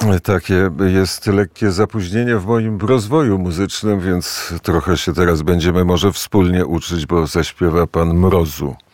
Takie jest lekkie zapóźnienie w moim rozwoju muzycznym, więc trochę się teraz będziemy może wspólnie uczyć, bo zaśpiewa pan Mrozu.